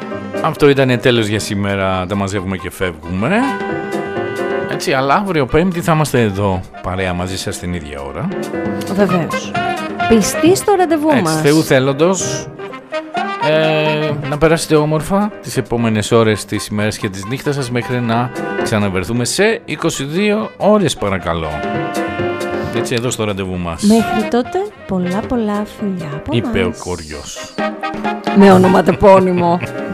Αυτό ήταν τέλος για σήμερα. Τα μαζεύουμε και φεύγουμε. Έτσι, αλλά αύριο Πέμπτη θα είμαστε εδώ παρέα μαζί σας την ίδια ώρα. Βεβαίως. Πιστοί στο ραντεβού μας. Θεού θέλοντος. Να περάσετε όμορφα τις επόμενες ώρες της ημέρας και της νύχτας σας μέχρι να ξαναβερθούμε σε 22 ώρες παρακαλώ. Έτσι εδώ στο ραντεβού μας. Μέχρι τότε πολλά φιλιά από είπε μας. ο Κοριός. Με ονοματεπώνυμο.